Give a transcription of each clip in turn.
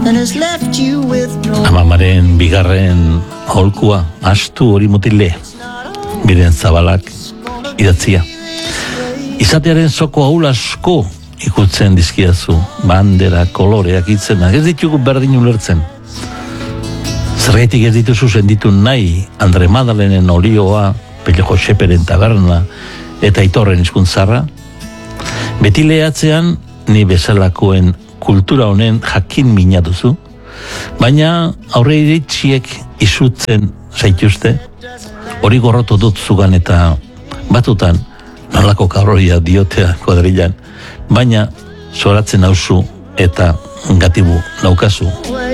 Amamaren bigarren aholkua, astu hori mutile, Biren Zabalak idatzia. Izatearen zoko ahul asko ikutzen dizkiazu, bandera, koloreak, itzenak, ez ditugu berdin ulertzen. Zergaitik ez dituzu senditu nahi Andre Madalenen olioa, Pellejo Xeperen taberna eta Aitorren hizkuntzarra? Beti lehatzean ni bezalakoen kultura honen jakin mina duzu, baina aurre iritziek izutzen zaituzte, hori gorrotu dut zugan eta batutan nolako kabroia diotea kuadrilan, baina zoratzen nauzu eta gatibu naukazu.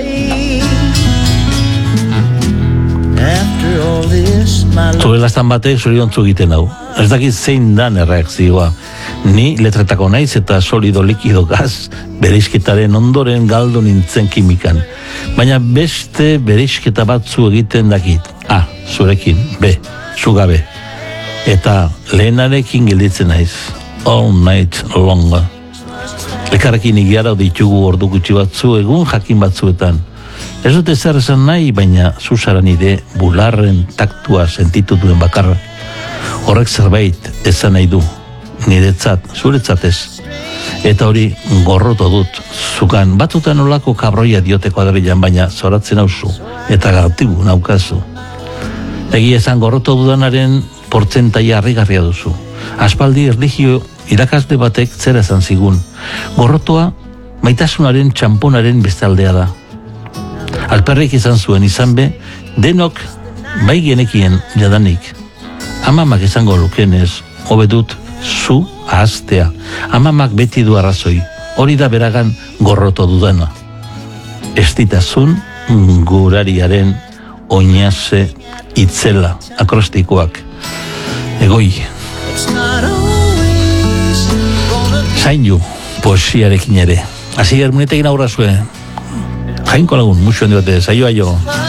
Zuelaztan batek zoriontzu egiten hau. Ez dakit zein dan erreakzioa. Ni letretako naiz eta solido likido gaz bereizketaren ondoren galdu nintzen kimikan. Baina beste bereizketa batzu egiten dakit. A, zurekin, B, zugabe. Eta lehenarekin gelditzen naiz. All night long. Elkarrekin igiara ditugu ordu gutxi batzu egun jakin batzuetan. Ez dute zer esan nahi, baina zuzara nire bularren taktua sentitu duen bakarra. Horrek zerbait esan nahi du, niretzat, zuretzat ez. Eta hori gorroto dut, zukan batutan olako kabroia dioteko adrilan, baina zoratzen hauzu, eta gartibu naukazu. Egia esan gorroto dudanaren portzentaia harrigarria duzu. Aspaldi erlijio irakasle batek zera esan zigun. Gorrotoa maitasunaren txamponaren bestaldea da. Alperrik izan zuen izan be, denok bai genekien jadanik. Amamak izango lukenez, hobedut zu ahaztea. Amamak beti du arrazoi, hori da beragan gorroto dudana. Estitasun gurariaren oinase itzela, akrostikoak. Egoi. Zainu, poesiarekin ere. Hasi germunetekin aurra zuen. Jainko lagun, mucho handi bate, saio.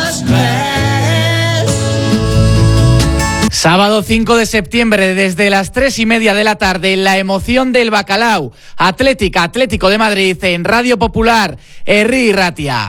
Sábado 5 de septiembre, desde las 3:30 de la tarde, la emoción del Bacalao. Atlético de Madrid en Radio Popular, Herri Ratia.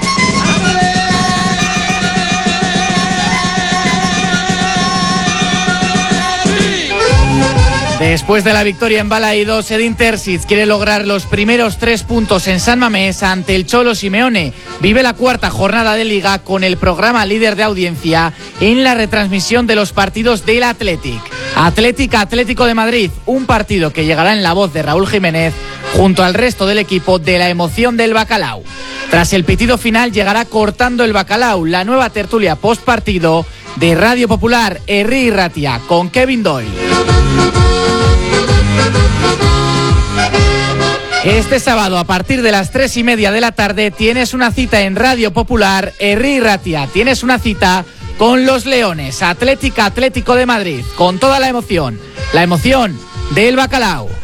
Después de la victoria en Balaídos, Edin Terzic quiere lograr los primeros 3 puntos en San Mamés ante el Cholo Simeone. Vive la cuarta jornada de Liga con el programa líder de audiencia en la retransmisión de los partidos del Atlético de Madrid, un partido que llegará en la voz de Raúl Jiménez junto al resto del equipo de la emoción del Bacalao. Tras el pitido final llegará Cortando el Bacalao, la nueva tertulia post partido de Radio Popular, Herri Ratia, con Kevin Doyle. Este sábado, a partir de las 3:30 de la tarde, tienes una cita en Radio Popular, Herri Ratia. Tienes una cita con los Leones, Atlético de Madrid, con toda la emoción del Bacalao.